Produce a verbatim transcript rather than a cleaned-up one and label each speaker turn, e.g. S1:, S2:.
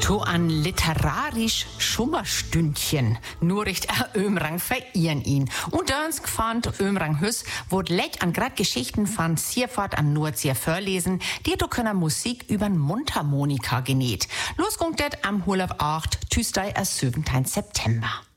S1: To an literarisch Schummerstündchen. Nur recht Ömrang verehren ihn. Und dörns gefand Ömrang Hüss, wo lech an grad Geschichten von Sierfahrt an Nordsee vorlesen, die do können Musik übern Mundharmonika genäht. Los kommt det am Urlaub acht, Tüstei erst siebzehnten September.